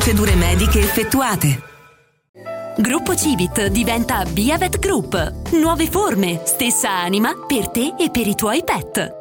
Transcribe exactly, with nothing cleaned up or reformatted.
Procedure mediche effettuate. Gruppo Civit diventa Biavet Group. Nuove forme, stessa anima per te e per i tuoi pet.